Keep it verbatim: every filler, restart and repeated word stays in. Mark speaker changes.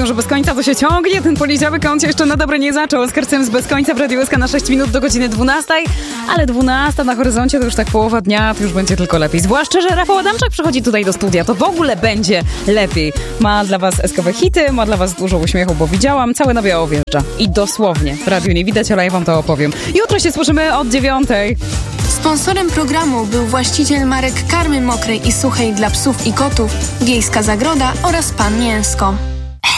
Speaker 1: że bez końca to się ciągnie. Ten poniedziałek on się jeszcze na dobre nie zaczął. Z Karcem z bez końca w Radiu S K na sześć minut do godziny dwunastej. Ale dwunasta na horyzoncie to już tak połowa dnia, to już będzie tylko lepiej. Zwłaszcza, że Rafał Adamczak przychodzi tutaj do studia. To w ogóle będzie lepiej. Ma dla was eskowe hity, ma dla was dużo uśmiechu, bo widziałam, całe na biało wjeżdża. I dosłownie. W radiu nie widać, ale ja wam to opowiem. Jutro się słyszymy od dziewiątej.
Speaker 2: Sponsorem programu był właściciel marek karmy mokrej i suchej dla psów i kotów, Wiejska Zagroda oraz Pan Mięsko.